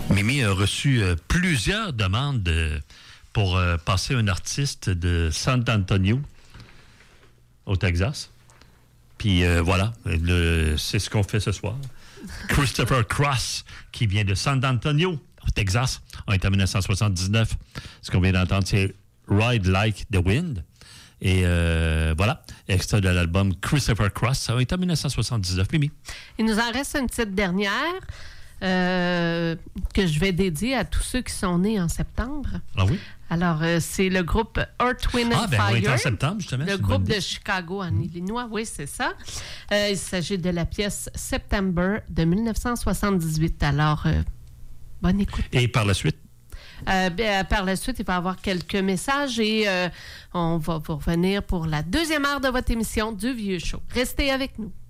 Mimi a reçu plusieurs demandes pour passer un artiste de San Antonio, au Texas. Puis voilà, c'est ce qu'on fait ce soir. Christopher Cross, qui vient de San Antonio, au Texas. On est en 1979. Ce qu'on vient d'entendre, c'est Ride Like the Wind. Et voilà, extrait de l'album Christopher Cross. Ça a été en 1979. Mimi. Il nous en reste une petite dernière que je vais dédier à tous ceux qui sont nés en septembre. Ah oui? Alors, c'est le groupe Earth, Wind and Fire. On est en septembre, justement. Le groupe de Chicago, en Illinois. Oui, c'est ça. Il s'agit de la pièce September de 1978. Alors, bonne écoute. Et par la suite? Par la suite, il va y avoir quelques messages et on va vous revenir pour la deuxième heure de votre émission du Vieux Show. Restez avec nous.